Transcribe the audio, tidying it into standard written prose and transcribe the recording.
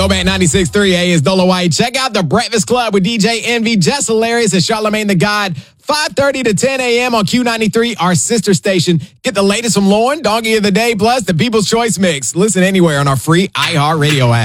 Throwback 96.3, hey, it's Dolo White. Check out The Breakfast Club with DJ Envy, Jess Hilarious, and Charlamagne the God. 5:30 to 10 a.m. on Q93, our sister station. Get the latest from Lauren, Doggy of the Day, plus the People's Choice Mix. Listen anywhere on our free iHeartRadio app.